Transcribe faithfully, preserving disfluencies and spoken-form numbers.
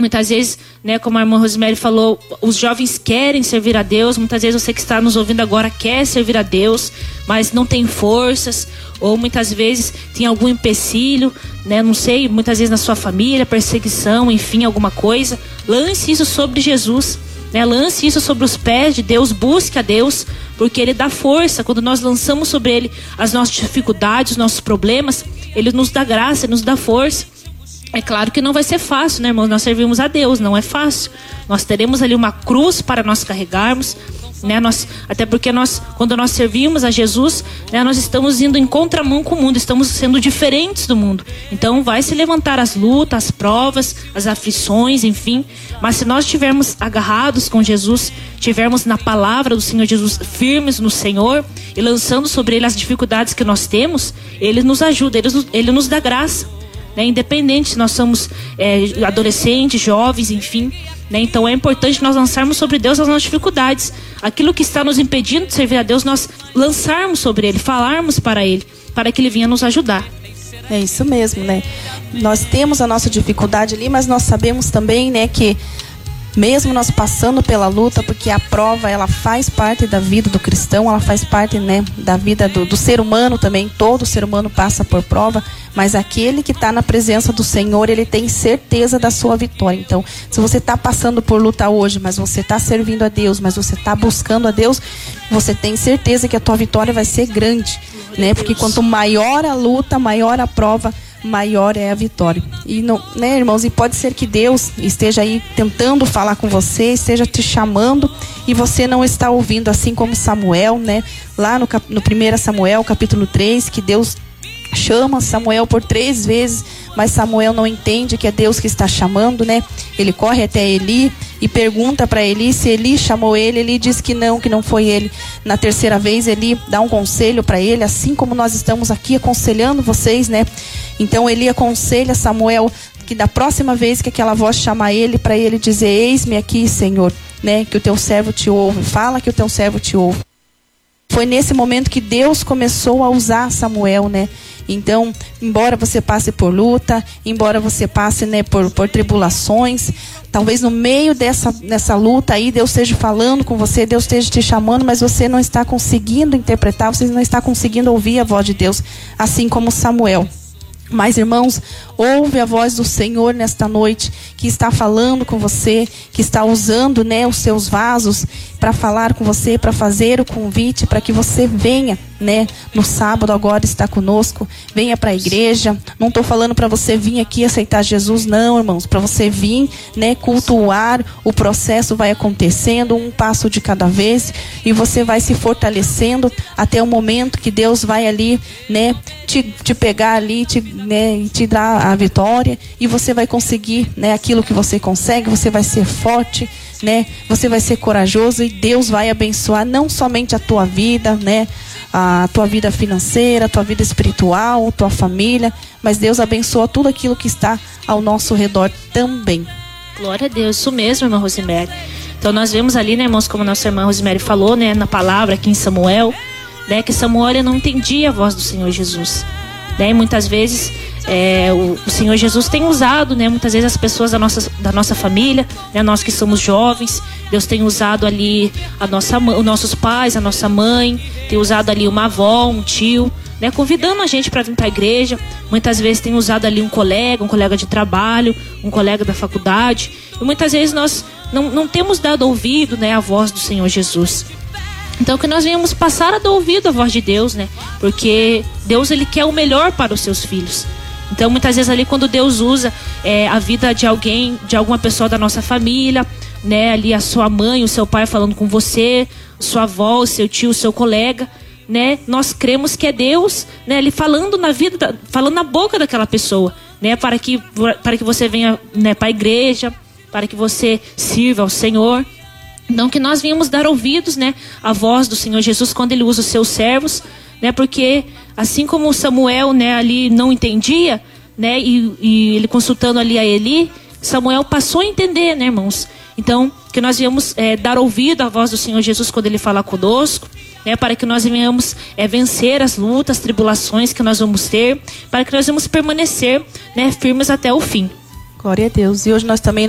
Muitas vezes, né, como a irmã Rosemary falou, os jovens querem servir a Deus. Muitas vezes você que está nos ouvindo agora quer servir a Deus, mas não tem forças, ou muitas vezes tem algum empecilho, né, não sei, muitas vezes na sua família, perseguição, enfim, alguma coisa. Lance isso sobre Jesus, né, lance isso sobre os pés de Deus, busque a Deus, porque Ele dá força. Quando nós lançamos sobre Ele as nossas dificuldades, os nossos problemas, Ele nos dá graça, Ele nos dá força. É claro que não vai ser fácil, né, irmãos? Nós servimos a Deus, não é fácil. Nós teremos ali uma cruz para nós carregarmos, né? Nós, até porque nós, quando nós servimos a Jesus, né, nós estamos indo em contramão com o mundo, estamos sendo diferentes do mundo. Então vai se levantar as lutas, as provas, as aflições, enfim. Mas se nós estivermos agarrados com Jesus, estivermos na palavra do Senhor Jesus, firmes no Senhor e lançando sobre Ele as dificuldades que nós temos, Ele nos ajuda, Ele, ele nos dá graça. Né, independente se nós somos é, adolescentes, jovens, enfim, né, então é importante nós lançarmos sobre Deus as nossas dificuldades, aquilo que está nos impedindo de servir a Deus, nós lançarmos sobre Ele, falarmos para Ele, para que Ele venha nos ajudar. É isso mesmo, né? Nós temos a nossa dificuldade ali, mas nós sabemos também, né, que mesmo nós passando pela luta, porque a prova, ela faz parte da vida do cristão, ela faz parte, né, da vida do, do ser humano também. Todo ser humano passa por prova, mas aquele que está na presença do Senhor, ele tem certeza da sua vitória. Então, se você está passando por luta hoje, mas você está servindo a Deus, mas você está buscando a Deus, você tem certeza que a tua vitória vai ser grande, né? Porque quanto maior a luta, maior a prova, maior é a vitória. E não, né, irmãos, e pode ser que Deus esteja aí tentando falar com você, esteja te chamando e você não está ouvindo, assim como Samuel, né? Lá no, no primeiro Samuel, capítulo três, que Deus chama Samuel por três vezes, mas Samuel não entende que é Deus que está chamando, né? Ele corre até Eli e pergunta para Eli se Eli chamou ele. Eli diz que não, que não foi ele. Na terceira vez, Eli dá um conselho para ele, assim como nós estamos aqui aconselhando vocês, né? Então Eli aconselha Samuel que da próxima vez que aquela voz chamar ele, para ele dizer: eis-me aqui, Senhor, né? Que o teu servo te ouve. Fala que o teu servo te ouve. Foi nesse momento que Deus começou a usar Samuel, né? Então, embora você passe por luta, embora você passe, né, por, por tribulações, talvez no meio dessa, dessa luta aí, Deus esteja falando com você, Deus esteja te chamando, mas você não está conseguindo interpretar, você não está conseguindo ouvir a voz de Deus, assim como Samuel. Mas, irmãos, ouve a voz do Senhor nesta noite, que está falando com você, que está usando, né, os seus vasos para falar com você, para fazer o convite, para que você venha, né, no sábado agora está conosco, venha para a igreja. Não estou falando para você vir aqui aceitar Jesus, não, irmãos, para você vir, né, cultuar. O processo vai acontecendo, um passo de cada vez, e você vai se fortalecendo até o momento que Deus vai ali, né, te, te pegar ali, te, né, e te dar a vitória, e você vai conseguir, né, aquilo que você consegue. Você vai ser forte, né, você vai ser corajoso, e Deus vai abençoar não somente a tua vida, né, a tua vida financeira, a tua vida espiritual, a tua família, mas Deus abençoa tudo aquilo que está ao nosso redor também. Glória a Deus, isso mesmo, irmã Rosemary. Então nós vemos ali, né, irmãos, como nossa irmã Rosemary falou, né, na palavra aqui em Samuel, né, que Samuel não entendia a voz do Senhor Jesus, né, e muitas vezes é, o, o Senhor Jesus tem usado, né, muitas vezes as pessoas da nossa, da nossa família, né, nós que somos jovens, Deus tem usado ali a nossa, os nossos pais, a nossa mãe, tem usado ali uma avó, um tio, né, convidando a gente para vir para a igreja. Muitas vezes tem usado ali um colega, um colega de trabalho, um colega da faculdade, e muitas vezes nós não, não temos dado ouvido, né, à voz do Senhor Jesus. Então que nós venhamos passar a dar ouvido à voz de Deus, né, porque Deus, ele quer o melhor para os seus filhos. Então muitas vezes ali quando Deus usa é, a vida de alguém, de alguma pessoa da nossa família, né, ali a sua mãe, o seu pai falando com você, sua avó, o seu tio, o seu colega, né, nós cremos que é Deus, né, ele falando na vida, da, falando na boca daquela pessoa, né, para que, para que você venha, né, para a igreja, para que você sirva ao Senhor. Então que nós venhamos dar ouvidos, né, à voz do Senhor Jesus quando ele usa os seus servos, né, porque assim como Samuel, né, ali não entendia, né, e, e ele consultando ali a Eli, Samuel passou a entender, né, irmãos. Então que nós venhamos é, dar ouvido à voz do Senhor Jesus quando ele fala conosco, né, para que nós venhamos é, vencer as lutas, tribulações que nós vamos ter, para que nós venhamos permanecer, né, firmes até o fim. Glória a Deus. E hoje nós também